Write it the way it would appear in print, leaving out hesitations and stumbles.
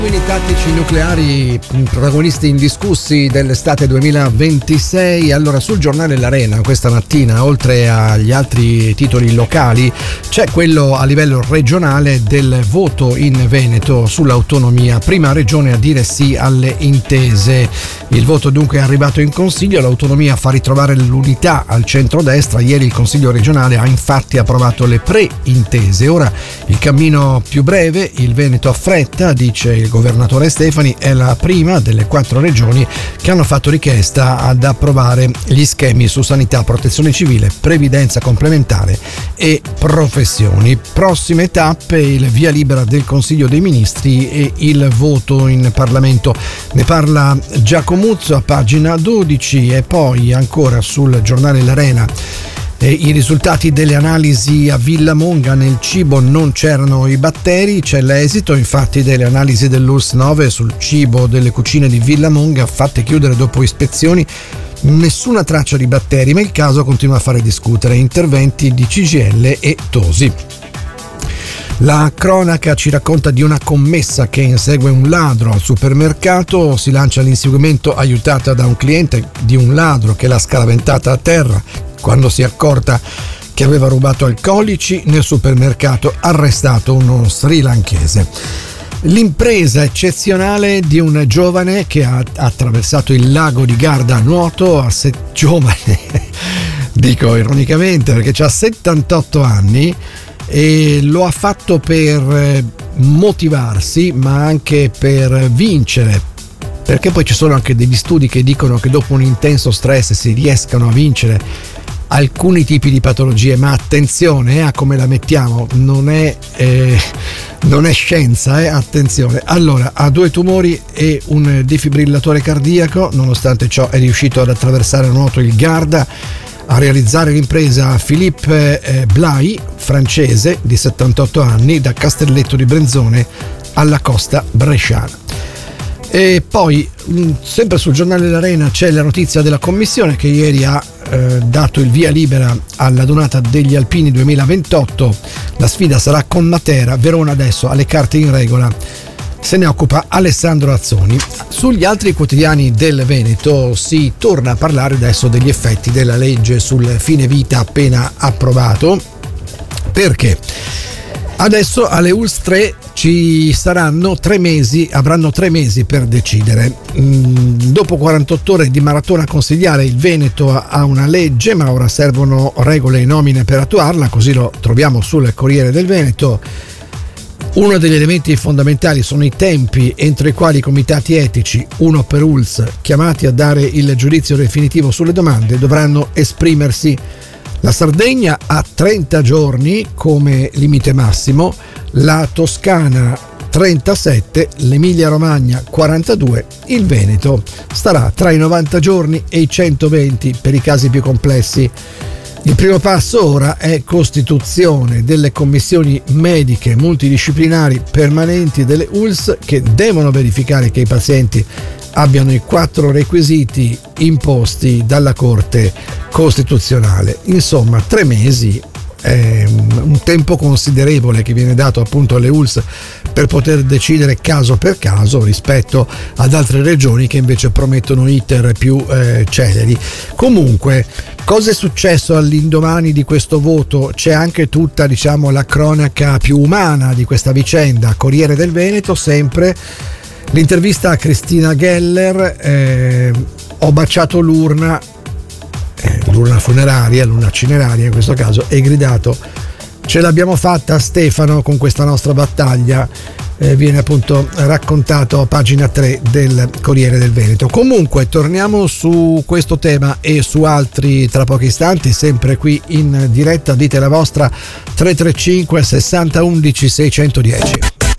I tattici nucleari, protagonisti indiscussi dell'estate 2026. Allora, sul giornale L'Arena questa mattina, oltre agli altri titoli locali, c'è quello a livello regionale del voto in Veneto sull'autonomia, prima regione a dire sì alle intese. Il voto dunque è arrivato in Consiglio, l'autonomia fa ritrovare l'unità al centrodestra. Ieri il Consiglio regionale ha infatti approvato le pre-intese. Ora il cammino più breve, il Veneto affretta, dice il governatore Stefani, è la prima delle 4 regioni che hanno fatto richiesta ad approvare gli schemi su sanità, protezione civile, previdenza complementare e professioni. Prossime tappe, il via libera del Consiglio dei Ministri e il voto in Parlamento. Ne parla Giacomuzzo a pagina 12 e poi ancora sul giornale L'Arena. I risultati delle analisi a Villamonga: nel cibo non c'erano i batteri. C'è l'esito infatti delle analisi dell'ULSS 9 sul cibo delle cucine di Villamonga, fatte chiudere dopo ispezioni. Nessuna traccia di batteri, ma il caso continua a fare discutere. Interventi di CGIL e Tosi. La cronaca ci racconta di una commessa che insegue un ladro al supermercato. Si lancia all'inseguimento aiutata da un cliente di un ladro che l'ha scaraventata a terra quando si è accorta che aveva rubato alcolici nel supermercato. Arrestato uno srilankese. L'impresa eccezionale di un giovane che ha attraversato il lago di Garda a nuoto, giovane, dico ironicamente perché ha 78 anni, e lo ha fatto per motivarsi ma anche per vincere, perché poi ci sono anche degli studi che dicono che dopo un intenso stress si riescano a vincere alcuni tipi di patologie. Ma attenzione a come la mettiamo, non è scienza, attenzione. Allora, ha 2 tumori e un defibrillatore cardiaco. Nonostante ciò è riuscito ad attraversare a nuoto il Garda. A realizzare l'impresa Philippe Blay, francese di 78 anni, da Castelletto di Brenzone alla costa bresciana. E poi, sempre sul giornale L'Arena, c'è la notizia della commissione che ieri ha dato il via libera alla donata degli Alpini 2028. La sfida sarà con Matera. Verona adesso ha le carte in regola. Se ne occupa Alessandro Azzoni. Sugli altri quotidiani del Veneto si torna a parlare adesso degli effetti della legge sul fine vita appena approvato. Perché? Adesso alle ULSS 3 ci saranno 3 mesi, avranno 3 mesi per decidere. Dopo 48 ore di maratona consigliare, il Veneto ha una legge, ma ora servono regole e nomine per attuarla, così lo troviamo sul Corriere del Veneto. Uno degli elementi fondamentali sono i tempi entro i quali i comitati etici, uno per ULSS, chiamati a dare il giudizio definitivo sulle domande, dovranno esprimersi. La Sardegna ha 30 giorni come limite massimo, la Toscana 37, l'Emilia Romagna 42, il Veneto starà tra i 90 giorni e i 120 per i casi più complessi. Il primo passo ora è costituzione delle commissioni mediche multidisciplinari permanenti delle ULSS, che devono verificare che i pazienti abbiano i 4 requisiti imposti dalla Corte Costituzionale. Insomma, 3 mesi è un tempo considerevole che viene dato appunto alle ULSS per poter decidere caso per caso, rispetto ad altre regioni che invece promettono iter più celeri. Comunque, cosa è successo all'indomani di questo voto? C'è anche tutta, la cronaca più umana di questa vicenda. Corriere del Veneto, sempre l'intervista a Cristina Geller. Ho baciato l'urna funeraria, l'urna cineraria in questo caso, e gridato: ce l'abbiamo fatta, Stefano, con questa nostra battaglia. Viene appunto raccontato a pagina 3 del Corriere del Veneto. Comunque torniamo su questo tema e su altri tra pochi istanti, sempre qui in diretta. Dite la vostra, 335 60 11 610.